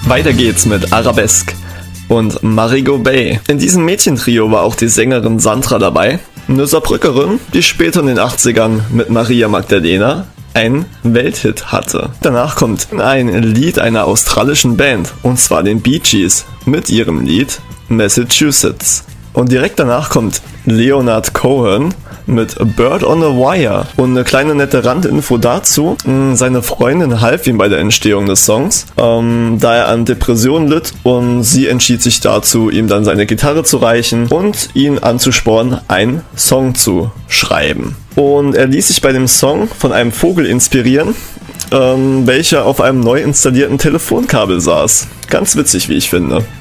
Weiter geht's mit Arabesque und Marigot Bay. In diesem Mädchentrio war auch die Sängerin Sandra dabei, eine Saarbrückerin, die später in den 80ern mit Maria Magdalena einen Welthit hatte. Danach kommt ein Lied einer australischen Band, und zwar den Bee Gees mit ihrem Lied Massachusetts. Und direkt danach kommt Leonard Cohen mit Bird on a Wire. Und eine kleine nette Randinfo dazu: Seine Freundin half ihm bei der Entstehung des Songs, da er an Depressionen litt, und sie entschied sich dazu, ihm dann seine Gitarre zu reichen und ihn anzuspornen, einen Song zu schreiben. Und er ließ sich bei dem Song von einem Vogel inspirieren, welcher auf einem neu installierten Telefonkabel saß. Ganz witzig, wie ich finde.